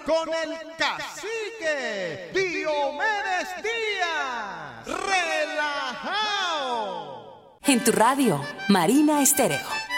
con el cacique Diomedes Díaz. ¡Relajao! En tu radio, Marina Estéreo.